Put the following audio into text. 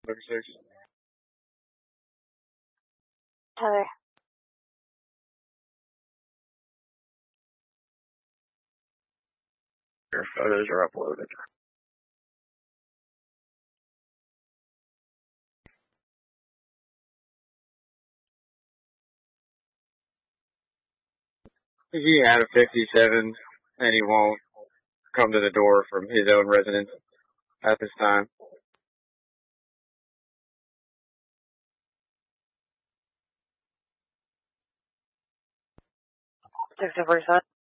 36. Heather. Your photos are uploaded. If you have a 57 and he won't come to the door from his own residence at this time. 647.